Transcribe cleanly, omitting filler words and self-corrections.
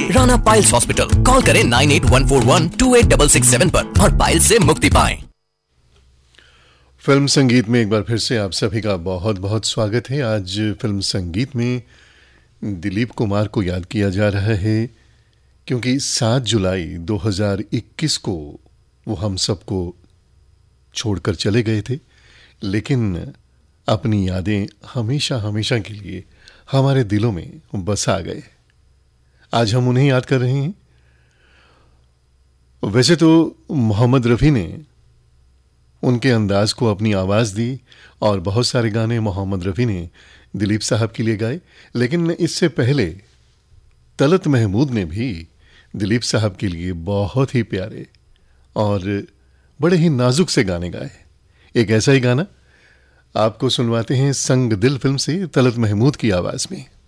Rana piles hospital. Call करें 9814128667 पर और पाइल्स से मुक्ति पाएं। फिल्म संगीत में एक बार फिर से आप सभी का बहुत बहुत स्वागत है। आज फिल्म संगीत में दिलीप कुमार को याद किया जा रहा है क्योंकि 7 जुलाई 2021 को वो हम सबको छोड़कर चले गए थे, लेकिन अपनी यादें हमेशा हमेशा के लिए हमारे दिलों में बस आ गए। आज हम उन्हें याद कर रहे हैं। वैसे तो मोहम्मद रफ़ी ने उनके अंदाज को अपनी आवाज़ दी और बहुत सारे गाने मोहम्मद रफ़ी ने दिलीप साहब के लिए गाए, लेकिन इससे पहले तलत महमूद ने भी दिलीप साहब के लिए बहुत ही प्यारे और बड़े ही नाजुक से गाने गाए। एक ऐसा ही गाना आपको सुनवाते हैं संग दिल फिल्म से तलत महमूद की आवाज़ में।